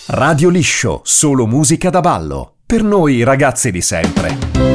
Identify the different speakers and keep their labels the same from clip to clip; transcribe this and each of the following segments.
Speaker 1: Radio Liscio, solo musica da ballo. Per noi ragazzi di sempre.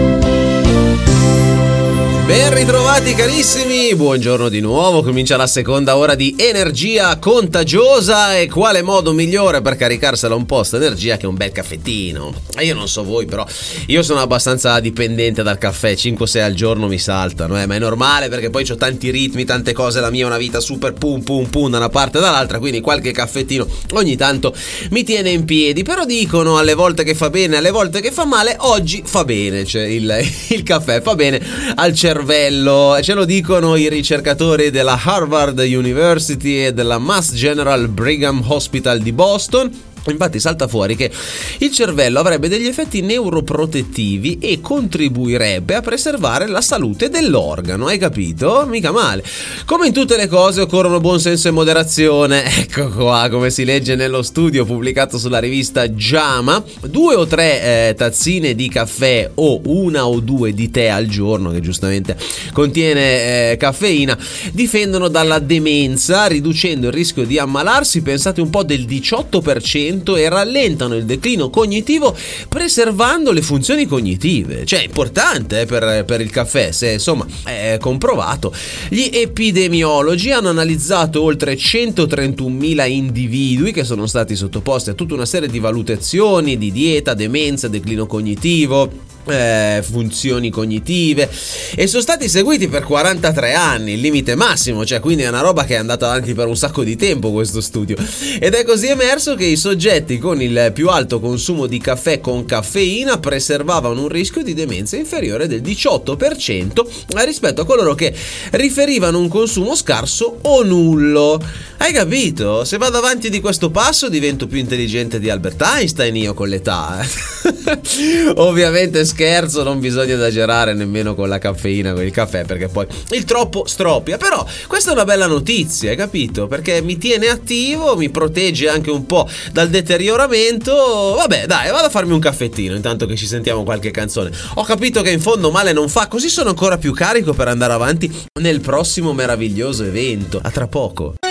Speaker 2: Ben ritrovati carissimi, buongiorno di nuovo, comincia la seconda ora di Energia Contagiosa e quale modo migliore per caricarsela un po' sta energia che un bel caffettino. Io non so voi, però io sono abbastanza dipendente dal caffè, 5-6 al giorno mi saltano, ma è normale perché poi ho tanti ritmi, tante cose, la mia è una vita super pum pum pum da una parte e dall'altra, quindi qualche caffettino ogni tanto mi tiene in piedi, però dicono alle volte che fa bene, alle volte che fa male, oggi fa bene, cioè il caffè fa bene al cervello, ce lo dicono i ricercatori della Harvard University e della Mass General Brigham Hospital di Boston. Infatti salta fuori che il cervello avrebbe degli effetti neuroprotettivi e contribuirebbe a preservare la salute dell'organo, hai capito? Mica male. Come in tutte le cose occorrono buon senso e moderazione. Ecco qua, come si legge nello studio pubblicato sulla rivista JAMA, 2 o 3 tazzine di caffè o 1 o 2 di tè al giorno, che giustamente contiene caffeina, difendono dalla demenza, riducendo il rischio di ammalarsi, pensate un po', del 18%, e rallentano il declino cognitivo preservando le funzioni cognitive. Cioè è importante per il caffè, se insomma è comprovato. Gli epidemiologi hanno analizzato oltre 131.000 individui che sono stati sottoposti a tutta una serie di valutazioni di dieta, demenza, declino cognitivo, funzioni cognitive, e sono stati seguiti per 43 anni, il limite massimo, cioè quindi è una roba che è andata avanti per un sacco di tempo questo studio, ed è così emerso che i soggetti con il più alto consumo di caffè con caffeina preservavano un rischio di demenza inferiore del 18% rispetto a coloro che riferivano un consumo scarso o nullo. Hai capito? Se vado avanti di questo passo divento più intelligente di Albert Einstein io con l'età. Ovviamente scherzo, non bisogna esagerare nemmeno con la caffeina, con il caffè, perché poi il troppo stropia. Però questa è una bella notizia, hai capito? Perché mi tiene attivo, mi protegge anche un po' dal deterioramento. Vabbè, dai, vado a farmi un caffettino intanto che ci sentiamo qualche canzone. Ho capito che in fondo male non fa, così sono ancora più carico per andare avanti nel prossimo meraviglioso evento. A tra poco.